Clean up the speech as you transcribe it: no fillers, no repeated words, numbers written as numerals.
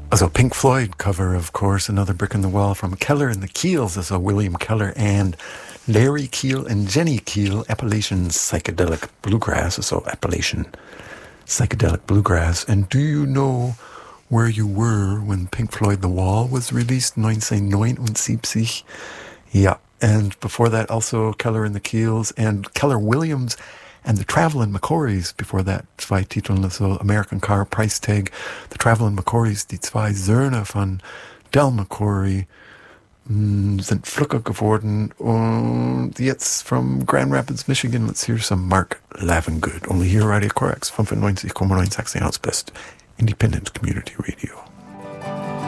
Also Pink Floyd cover, of course, Another Brick in the Wall from Keller and the Keels. Also William Keller and Larry Keel and Jenny Keel, Appalachian Psychedelic Bluegrass. Also Appalachian Psychedelic Bluegrass. And do you know where you were when Pink Floyd The Wall was released, 1979? Yeah. And before that, also Keller and the Keels and Keller Williams and the Travelin' McCourys. Before that, zwei Titeln, so American Car Price Tag. The Travelin' McCourys, die zwei Söhne von Del McCoury, sind Flücker geworden. Und jetzt from Grand Rapids, Michigan, let's hear some Mark Lavengood. Only here, Radio Corex, 95,9 Sachsen Best Independent Community Radio.